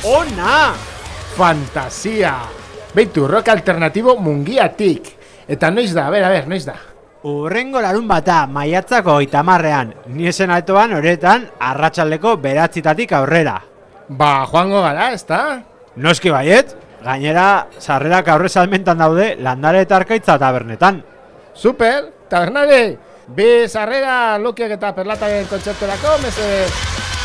Ona! Fantasia! Beitu, rock alternatibo Mungiatik. Eta noiz da, a ber, noiz da? Urrengo larun bata, maiatzako 30ean, ni esen altoan horretan arratsaldeko 9 aurrera. Ba, joango gara, ezta? Noski baiet, gainera sarrerak aurre salmentan daude Landare eta Arkaitza tabernetan. Super, tabernare! Bi sarrera Lukiek eta Perlataren kontzerturako, mesedez.